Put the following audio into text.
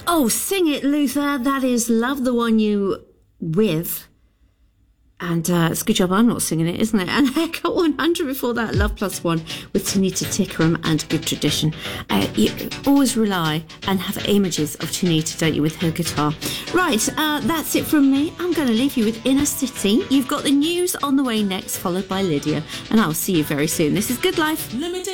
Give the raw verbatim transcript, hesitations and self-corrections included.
Oh, sing it, Luther. That is Love the One You With. And uh, it's a good job I'm not singing it, isn't it? And Haircut one hundred before that, Love Plus One with Tanita Tikaram and Good Tradition. Uh, you always rely and have images of Tanita, don't you, with her guitar. Right, uh, that's it from me. I'm going to leave you with Inner City. You've got the news on the way next, followed by Lydia. And I'll see you very soon. This is Good Life.